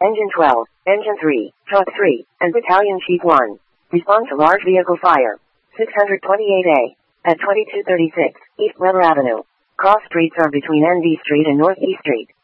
Engine 12, Engine 3, Truck 3, and Battalion Chief 1. Respond to large vehicle fire. 628A. At 2236 East Weber Avenue. Cross streets are between NV Street and North E Street.